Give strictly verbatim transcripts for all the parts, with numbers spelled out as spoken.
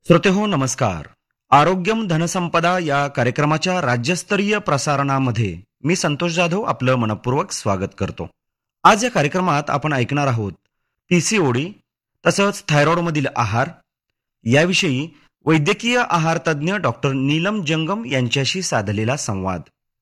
श्रोतेहो नमस्कार. आरोग्यम धनसंपदा या कार्यक्रमाच्या राज्यस्तरीय प्रसारणामध्ये मी संतोष जाधव आपलं मनपूर्वक स्वागत करतो. आज या कार्यक्रमात आपण ऐकणार आहोत पीसीओडी तसंच थायरॉइडमधील आहार याविषयी वैद्यकीय आहार तज्ज्ञ डॉक्टर नीलम जंगम यांच्याशी साधलेला संवाद.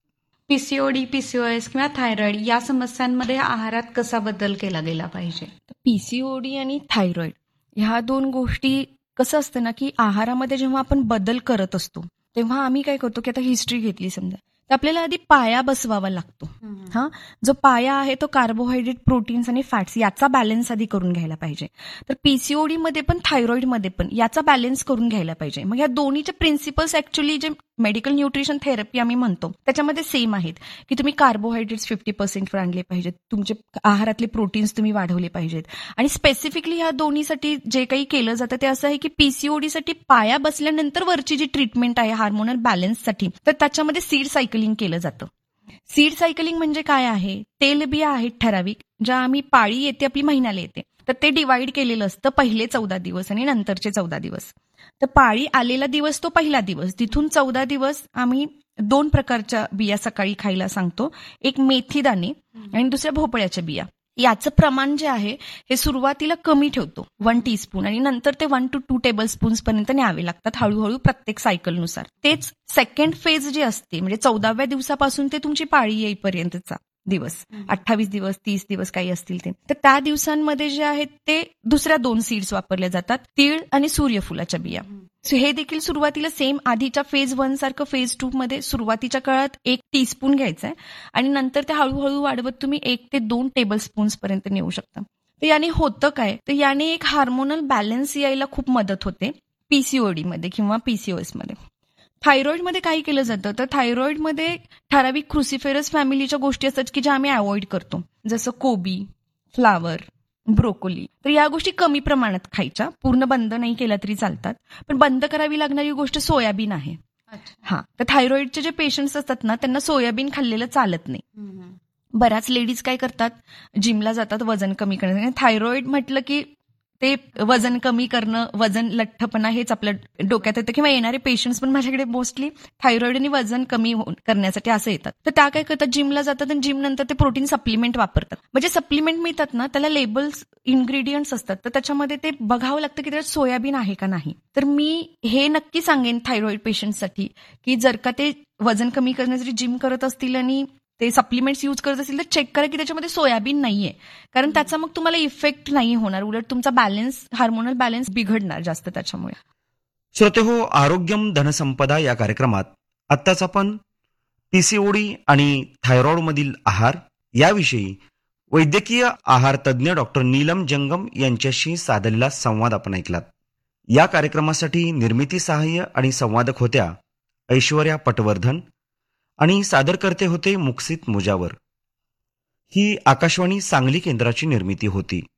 पीसीओडी, पीसीओएस किंवा थायरॉइड या समस्यांमध्ये आहारात कसा बदल केला गेला पाहिजे? पीसीओडी आणि थायरॉइड ह्या दोन गोष्टी कसं असतं ना की आहारामध्ये जेव्हा आपण बदल करत असतो तेव्हा आम्ही काय करतो की आता हिस्ट्री घेतली समजा तर आपल्याला आधी पाया बसवावा लागतो. हा जो पाया आहे तो कार्बोहायड्रेट, प्रोटीन्स आणि फॅट्स याचा बॅलन्स आधी करून घ्यायला पाहिजे. तर पीसीओडी मध्ये पण थायरॉइड मध्ये पण याचा बॅलन्स करून घ्यायला पाहिजे. मग या दोन्हीचे प्रिन्सिपल्स ऍक्च्युली जे मेडिकल न्यूट्रिशन थेरपी आम्ही म्हणतो त्याच्यामध्ये सेम आहेत की तुम्ही कार्बोहायड्रेट्स फिफ्टी पर्सेंटवर आणले पाहिजेत, तुमचे आहारातले प्रोटीन्स तुम्ही वाढवले पाहिजेत. आणि स्पेसिफिकली ह्या दोन्हीसाठी जे काही केलं जातं ते असं आहे की पीसीओडीसाठी पाया बसल्यानंतर वरची जी ट्रीटमेंट आहे हार्मोनल बॅलन्ससाठी तर त्याच्यामध्ये सीड सायकलिंग केलं जातं. सीड सायकलिंग म्हणजे काय आहे? तेलबिया आहेत ठराविक ज्या आम्ही पाळी येते आपली महिन्याला येते तर ते डिवाइड केलेलं असतं पहिले चौदा दिवस आणि नंतरचे चौदा दिवस. तर पाळी आलेला दिवस तो पहिला दिवस, तिथून चौदा दिवस आम्ही दोन प्रकारच्या बिया सकाळी खायला सांगतो. एक मेथी दाणे आणि दुसऱ्या भोपळ्याच्या बिया. याचं प्रमाण जे आहे हे सुरुवातीला कमी ठेवतो वन टीस्पून आणि नंतर ते one two to table spoons पर्यंत न्यावे लागतात हळूहळू प्रत्येक सायकलनुसार. तेच सेकंड फेज जे असते म्हणजे चौदाव्या दिवसापासून ते तुमची पाळी येईपर्यंतचा दिवस, अठ्ठावीस दिवस, तीस दिवस काही असतील ते, तर त्या दिवसांमध्ये जे आहेत ते दुसऱ्या दोन सीड्स वापरल्या जातात, तीळ आणि सूर्यफुलाच्या बिया. हे देखील सुरुवातीला सेम आधीच्या फेज वन सारखं फेज टू मध्ये सुरुवातीच्या काळात एक टीस्पून घ्यायचा आहे आणि नंतर ते हळूहळू वाढवत तुम्ही एक ते दोन टेबल स्पून्स पर्यंत नेऊ शकता. तर याने होतं काय, तर याने एक हार्मोनल बॅलन्स यायला खूप मदत होते पीसीओडी मध्ये किंवा पीसीओएस मध्ये. थायरॉइडमध्ये काय केलं जातं तर थायरॉइडमध्ये ठराविक क्रुसिफेरस फॅमिलीच्या गोष्टी असतात की ज्या आम्ही अवॉइड करतो, जसं कोबी, फ्लावर, ब्रोकोली. तर या गोष्टी कमी प्रमाणात खायच्या, पूर्ण बंद नाही केल्या तरी चालतात. पण बंद करावी लागणारी गोष्ट सोयाबीन आहे. हा तर थायरॉइडचे जे पेशंट्स असतात ना त्यांना सोयाबीन खाल्लेलं चालत नाही. बऱ्याच लेडीज काय करतात, जिमला जातात वजन कमी करण्यासाठी. थायरॉइड म्हटलं की ते वजन कमी करणं, वजन लठ्ठपणा हेच आपल्या डोक्यात येतं किंवा येणारे पेशंट्स पण माझ्याकडे मोस्टली थायरॉइड आणि वजन कमी करण्यासाठी असं येतात. तर त्या काय करतात, जिमला जातात आणि जिम नंतर ते प्रोटीन सप्लिमेंट वापरतात. म्हणजे सप्लिमेंट मिळतात ना त्याला लेबल्स, इन्ग्रेडियंट्स असतात तर त्याच्यामध्ये ते बघावं लागतं की त्याच्यात सोयाबीन आहे का नाही. तर मी हे नक्की सांगेन थायरॉइड पेशंटसाठी की जर का ते वजन कमी करण्यासाठी जिम करत असतील आणि ते सप्लिमेंट्स यूज करत असतील तर चेक करा की त्याच्यामध्ये सोयाबीन नाहीये, कारण त्याचा मग तुम्हाला इफेक्ट नाही होणार, उलट तुमचा बॅलन्स, हार्मोनल बॅलन्स बिघडणार जास्त त्याच्यामुळे. श्रोतेहो, आरोग्यम धनसंपदा या कार्यक्रमात आत्ताच आपण पीसीओडी आणि थायरॉइडमधील आहार याविषयी वैद्यकीय आहार तज्ज्ञ डॉक्टर नीलम जंगम यांच्याशी साधलेला संवाद आपण ऐकलात. या कार्यक्रमासाठी निर्मिती सहाय्य आणि संवादक होत्या ऐश्वर्या पटवर्धन आणि सादरकर्ते होते मुक्सित मुजावर. ही आकाशवाणी सांगली केंद्राची निर्मिती होती.